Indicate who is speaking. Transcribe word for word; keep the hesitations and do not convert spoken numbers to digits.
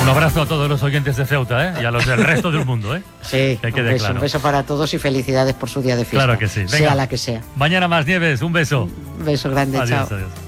Speaker 1: Un abrazo a todos los oyentes de Ceuta, ¿eh? Y a los del resto del mundo, ¿eh?
Speaker 2: Sí,
Speaker 1: que
Speaker 2: un
Speaker 1: quede
Speaker 2: beso,
Speaker 1: claro.
Speaker 2: un beso para todos y felicidades por su día de fiesta.
Speaker 1: Claro que sí. Venga.
Speaker 2: Sea la que sea.
Speaker 1: Mañana más, Nieves, un beso.
Speaker 2: Un beso grande,
Speaker 1: Adiós,
Speaker 2: chao.
Speaker 1: adiós.